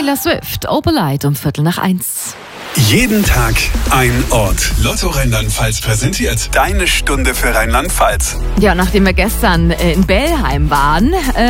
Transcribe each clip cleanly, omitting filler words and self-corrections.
Taylor Swift, Opalite um 1:15. Jeden Tag ein Ort. Lotto Rheinland-Pfalz präsentiert deine Stunde für Rheinland-Pfalz. Ja, nachdem wir gestern in Bellheim waren,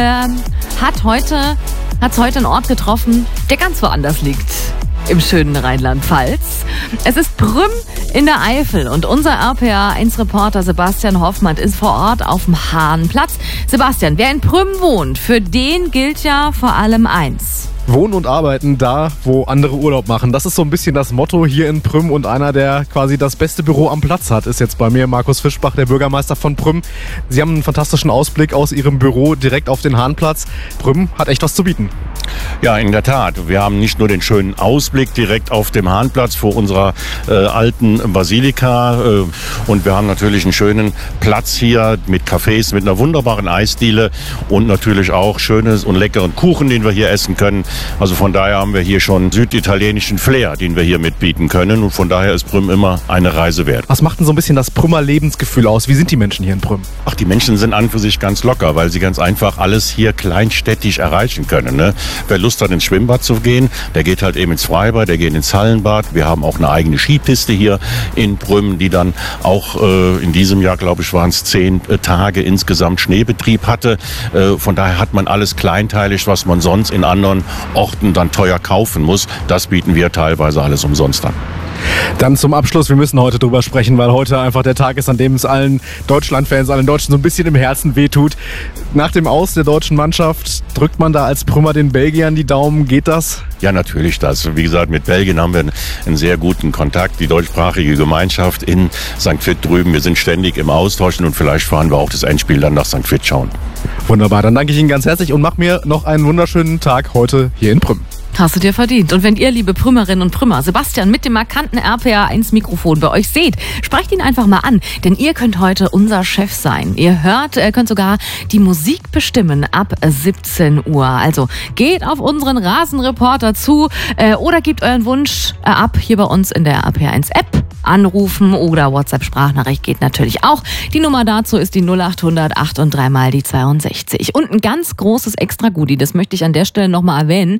hat's heute einen Ort getroffen, der ganz woanders liegt. Im schönen Rheinland-Pfalz. Es ist Prüm in der Eifel und unser RPA1-Reporter Sebastian Hoffmann ist vor Ort auf dem Hahnplatz. Sebastian, wer in Prüm wohnt, für den gilt ja vor allem eins: Wohnen und arbeiten da, wo andere Urlaub machen. Das ist so ein bisschen das Motto hier in Prüm, und einer, der quasi das beste Büro am Platz hat, ist jetzt bei mir Markus Fischbach, der Bürgermeister von Prüm. Sie haben einen fantastischen Ausblick aus Ihrem Büro direkt auf den Hahnplatz. Prüm hat echt was zu bieten. Ja, in der Tat. Wir haben nicht nur den schönen Ausblick direkt auf dem Hahnplatz vor unserer alten Basilika, und wir haben natürlich einen schönen Platz hier mit Cafés, mit einer wunderbaren Eisdiele und natürlich auch schönes und leckeren Kuchen, den wir hier essen können. Also von daher haben wir hier schon süditalienischen Flair, den wir hier mitbieten können, und von daher ist Prüm immer eine Reise wert. Was macht denn so ein bisschen das Prümer Lebensgefühl aus? Wie sind die Menschen hier in Prüm? Ach, die Menschen sind an für sich ganz locker, weil sie ganz einfach alles hier kleinstädtisch erreichen können, ne? Wer Lust hat, ins Schwimmbad zu gehen, der geht halt eben ins Freibad, der geht ins Hallenbad. Wir haben auch eine eigene Skipiste hier in Prüm, die dann auch in diesem Jahr, glaube ich, waren es 10 Tage insgesamt Schneebetrieb hatte. Von daher hat man alles kleinteilig, was man sonst in anderen Orten dann teuer kaufen muss. Das bieten wir teilweise alles umsonst an. Dann zum Abschluss, wir müssen heute drüber sprechen, weil heute einfach der Tag ist, an dem es allen Deutschlandfans, allen Deutschen so ein bisschen im Herzen wehtut. Nach dem Aus der deutschen Mannschaft, drückt man da als Prümer den Belgiern die Daumen? Geht das? Ja, natürlich das. Wie gesagt, mit Belgien haben wir einen sehr guten Kontakt. Die deutschsprachige Gemeinschaft in St. Vith drüben, wir sind ständig im Austausch, und vielleicht fahren wir auch das Endspiel dann nach St. Vith schauen. Wunderbar, dann danke ich Ihnen ganz herzlich und mach mir noch einen wunderschönen Tag heute hier in Prüm. Hast du dir verdient. Und wenn ihr, liebe Prümerinnen und Prümer, Sebastian mit dem markanten RPA1-Mikrofon bei euch seht, sprecht ihn einfach mal an, denn ihr könnt heute unser Chef sein. Ihr könnt sogar die Musik bestimmen ab 17 Uhr. Also geht auf unseren Rasenreporter zu oder gebt euren Wunsch ab hier bei uns in der RPA1-App. Anrufen oder WhatsApp-Sprachnachricht geht natürlich auch. Die Nummer dazu ist die 0800 8 und 3 mal die 62. Und ein ganz großes Extra-Goodie, das möchte ich an der Stelle nochmal erwähnen.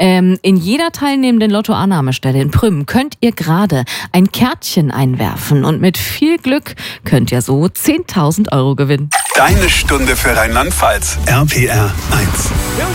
In jeder teilnehmenden Lottoannahmestelle in Prüm könnt ihr gerade ein Kärtchen einwerfen, und mit viel Glück könnt ihr so 10.000 € gewinnen. Deine Stunde für Rheinland-Pfalz. RPR 1.